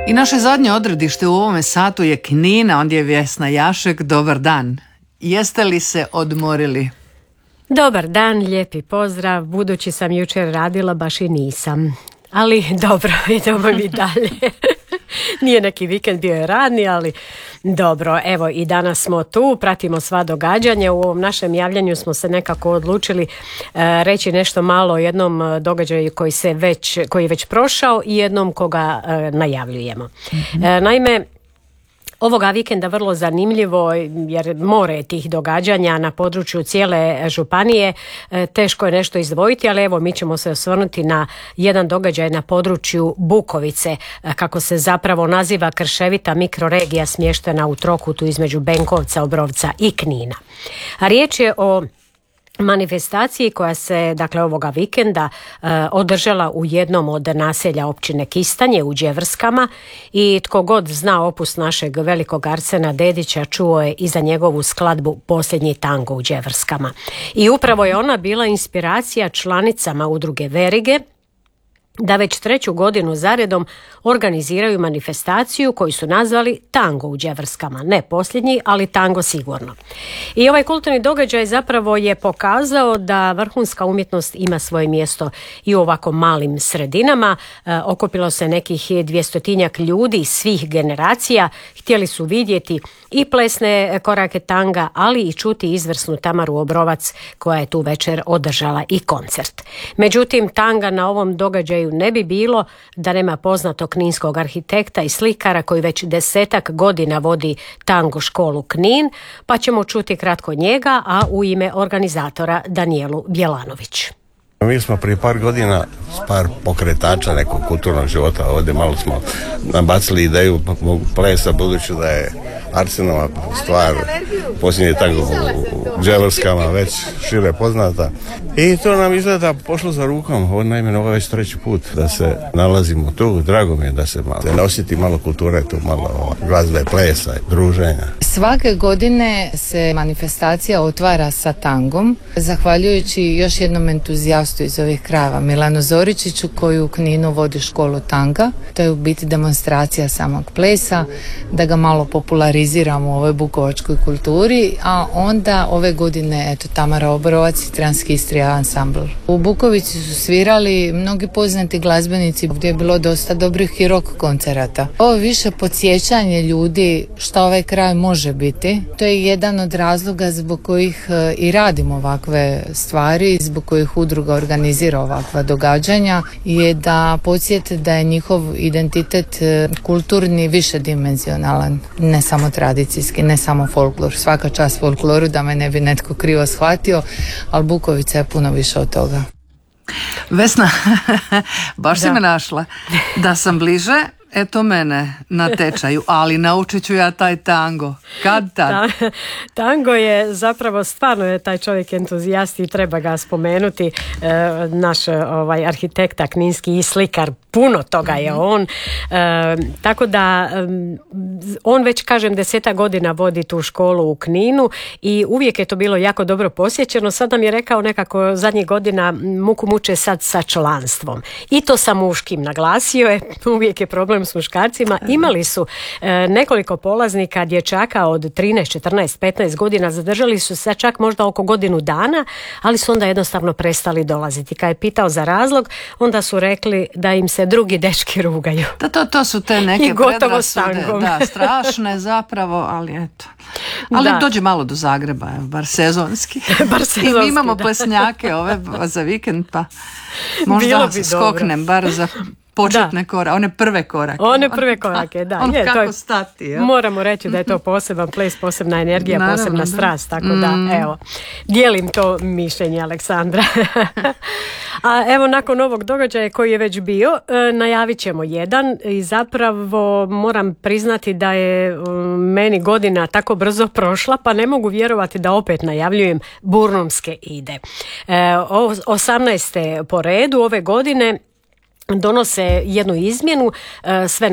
I naše zadnje odredište u ovome satu je Knin, a ondje je Vesna Jašek. Dobar dan. Jeste li se odmorili? Dobar dan, lijepi pozdrav. Budući sam jučer radila, baš i nisam. Ali dobro, idemo mi dalje. Nije neki vikend, bio je radni, ali dobro. Evo i danas smo tu, pratimo sva događanja. U ovom našem javljanju smo se nekako odlučili reći nešto malo o jednom događaju koji je već prošao i jednom koga najavljujemo. Mm-hmm. Naime, ovoga vikenda vrlo zanimljivo jer more je tih događanja na području cijele županije, teško je nešto izdvojiti, ali evo mi ćemo se osvrnuti na jedan događaj na području Bukovice, kako se zapravo naziva krševita mikroregija smještena u trokutu između Benkovca, Obrovca i Knina. A riječ je o manifestaciji koja se ovoga vikenda održala u jednom od naselja općine Kistanje u Đevrskama i tko god zna opus našeg velikog Arsena Dedića čuo je i za njegovu skladbu Posljednji tango u Đevrskama. I upravo je ona bila inspiracija članicama udruge Verige da već 3. godinu zaredom organiziraju manifestaciju koju su nazvali Tango u Đevrskama. Ne posljednji, ali tango sigurno. I ovaj kulturni događaj zapravo je pokazao da vrhunska umjetnost ima svoje mjesto i u ovako malim sredinama. Okupilo se nekih 200-tinjak ljudi svih generacija. Htjeli su vidjeti i plesne korake tanga, ali i čuti izvrsnu Tamaru Obrovac koja je tu večer održala i koncert. Međutim, tanga na ovom događaju ne bi bilo da nema poznatog kninskog arhitekta i slikara koji već 10 godina vodi tango školu Knin, pa ćemo čuti kratko njega, a u ime organizatora Danijelu Bjelanović. Mi smo prije par godina s par pokretača nekog kulturnog života ovdje malo smo nabacili ideju plesa, budući da je Arsenova stvar posljednji tango u Đevrskama već šire poznata i to nam izgleda pošlo za rukom. Naime, ovo je već 3. put da se nalazimo tu. Drago mi je da se ne osjeti malo kulture tu, malo glazbe, plesa, druženja. Svake godine se manifestacija otvara sa tangom, zahvaljujući još jednom entuzijastu iz ovih krajeva, Milanu Zoričiću, koji u Kninu vodi školu tanga. To je u biti demonstracija samog plesa, da ga malo populariziramo u ovoj bukovačkoj kulturi, a onda ove godine Tamara Obrovac i Transkistrija ansambl. U Bukovici su svirali mnogi poznati glazbenici, gdje je bilo dosta dobrih i rock koncerata. Ovo je više podsjećanje ljudi što ovaj kraj može biti. To je jedan od razloga zbog kojih i radimo ovakve stvari, zbog kojih udruga organizira ovakva događanja, je da podsjete da je njihov identitet kulturni višedimenzionalan, ne samo tradicijski, ne samo folklor. Svaka čast folkloru, da me ne bi netko krivo shvatio, ali Bukovica je puno više od toga. Vesna, baš si me našla. Da sam bliže, eto mene na tečaju, ali naučit ću ja taj tango. Kad tad? Tango je zapravo, stvarno je taj čovjek entuzijast i treba ga spomenuti. Naš arhitekta kninski i slikar, puno toga je on. Tako da on već, kažem, 10 godina vodi tu školu u Kninu i uvijek je to bilo jako dobro posjećeno. Sad nam je rekao nekako zadnjih godina muku muče sad sa članstvom. I to sa muškim, naglasio je. Uvijek je problem s muškarcima. Imali su nekoliko polaznika, dječaka od 13, 14, 15 godina, zadržali su se čak možda oko godinu dana, ali su onda jednostavno prestali dolaziti. Kad je pitao za razlog, onda su rekli da im se drugi dečki rugaju. To su te neke predrasude, strašne zapravo, ali eto. Ali dođe malo do Zagreba, bar sezonski. I mi imamo plesnjake ove za vikend, pa možda skoknem bar za početne korake, one prve korake. One prve korake, da. On kako stati. Ja? Moramo reći da je to poseban ples, posebna energija, naravno, posebna strast, tako da, evo, dijelim to mišljenje Aleksandra. A evo, nakon ovog događaja koji je već bio, najavit ćemo jedan i zapravo moram priznati da je meni godina tako brzo prošla, pa ne mogu vjerovati da opet najavljujem Burnumske ide. 18. po redu ove godine donose jednu izmjenu, sve